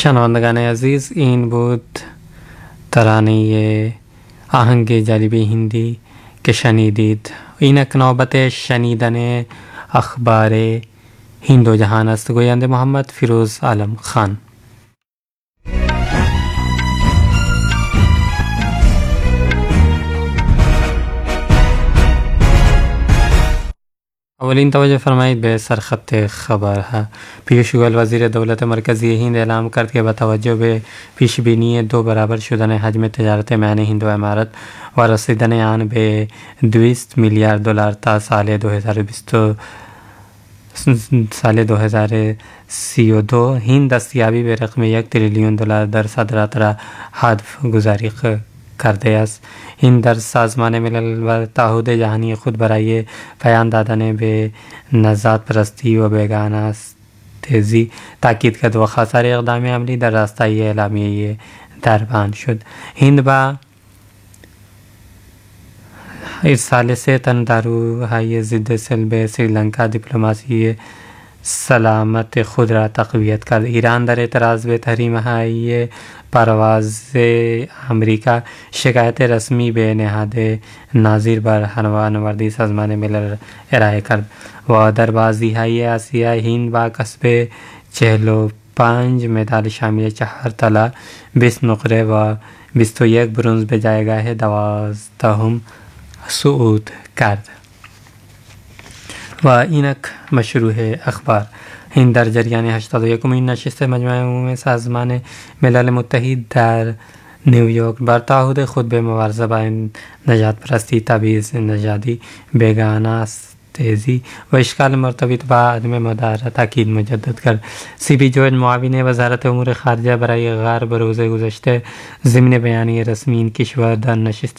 شنوندگان عزیز، N بود ترانه آهنگ جالب هندی که شنیدید. اینک نوبت شنیدن اخبار هند و جهان است. گوینده محمد فیروز عالم خان. اولین توجه فرمایید به سرخط خبر ها. پیوش گوئل وزیر دولت مرکزی هند اعلام کرد که با توجه به پیش بینی 2 برابر شدن حجم تجارت میان هند و امارات و رسیدن آن به $200 میلیارد تا سال 2032 هند دستیابی به رقم $1 تریلیون در صادرات را هدف گذاری کرده است. این در سازمان ملل و تعهد جهانی خود برای پایان دادن به نژاد پرستی و بیگانه تیزی تاکید کرد و خواستار اقدام عملی در راستای اعلامیه دربان شد. هند با ارسال 3 تن داروهای ضد سل سریلانکا دیپلماسی سلامت خود را تقویت کرد. ایران در اعتراض به تحریم های پرواز امریکا شکایت رسمی به نهاد ناظر بر هوانوردی سازمان ملل ارائه کرد و در بازی های آسیا هند با کسب 45 مدال شامل 4 طلا، 20 نقره و 21 برنز به جایگاه 12 صعود کرد. و اینک مشروع اخبار. هند در جریان 81مین نشست مجمع عمومی سازمان ملل متحد در نیویورک بر تعهد خود به مبارزه با نژاد پرستی، تبعیض نژادی، بیگانه تیزی و اشکال مرتبط با عدم مداخله تاکید مجدد کرد. CP جوئل معاون وزارت امور خارجه برای غرب روز گذشته ضمن بیانیه رسمی این کشور در نشست